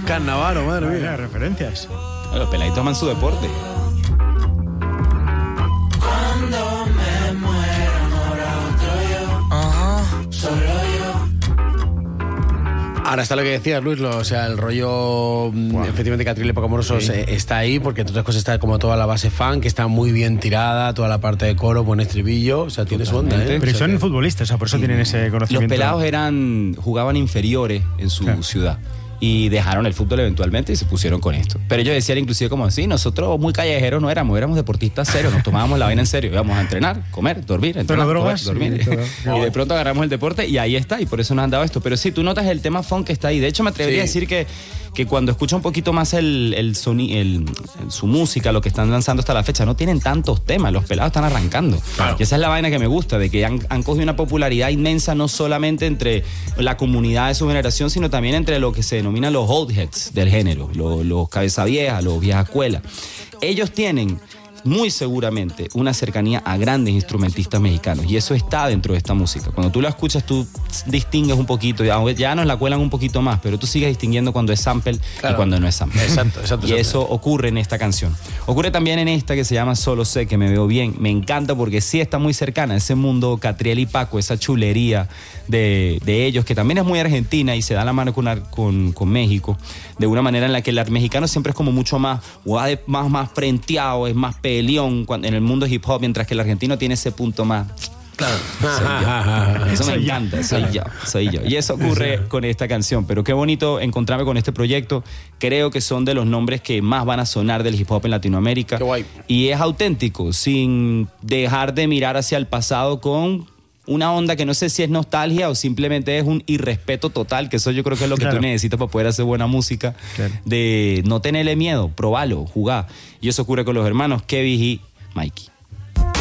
Cannavaro, madre mía. Referencias. Los peladitos aman su deporte. Cuando me muera, morirá otro yo. Solo yo. Ahora está lo que decías, Luis, o sea, el rollo, efectivamente, Catriel y Pocamorosos está ahí, porque entre otras cosas está como toda la base funk, que está muy bien tirada, toda la parte de coro, buen estribillo, o sea, tiene su onda, ¿eh? Pero o sea, son futbolistas, o sea, por eso tienen ese conocimiento. Los pelados jugaban inferiores en su ciudad. Y dejaron el fútbol eventualmente y se pusieron con esto. Pero ellos decían inclusive como así, nosotros muy callejeros no éramos deportistas serios, nos tomábamos la vaina en serio, íbamos a entrenar, comer, dormir, entrenar, pero drogas, comer, dormir. Y de pronto agarramos el deporte y ahí está, y por eso nos han dado esto. Pero sí, tú notas el tema funk que está ahí. De hecho, me atrevería a decir que cuando escucho un poquito más su música, lo que están lanzando hasta la fecha, no tienen tantos temas, los pelados están arrancando. Claro. Y esa es la vaina que me gusta, de que han cogido una popularidad inmensa, no solamente entre la comunidad de su generación, sino también entre lo que se denominan los old heads del género, los cabeza vieja, los vieja escuela. Ellos tienen muy seguramente una cercanía a grandes instrumentistas mexicanos, y eso está dentro de esta música. Cuando tú la escuchas, tú distingues un poquito, ya nos la cuelan un poquito más, pero tú sigues distinguiendo cuando es sample y cuando no es sample. Exacto. Y eso ocurre en esta canción. Ocurre también en esta que se llama Solo sé que me veo bien. Me encanta porque sí está muy cercana a ese mundo Catriel y Paco, esa chulería de ellos, que también es muy argentina y se da la mano con México, de una manera en la que el mexicano siempre es como mucho más frenteado, es más peleón en el mundo hip hop, mientras que el argentino tiene ese punto más... Claro. Eso me encanta, soy yo. Y eso ocurre con esta canción. Pero qué bonito encontrarme con este proyecto. Creo que son de los nombres que más van a sonar del hip hop en Latinoamérica. Qué guay. Y es auténtico, sin dejar de mirar hacia el pasado con una onda que no sé si es nostalgia o simplemente es un irrespeto total, que eso yo creo que es lo que tú necesitas para poder hacer buena música. De no tenerle miedo, probalo, jugar. Y eso ocurre con los hermanos Kevin y Mikey.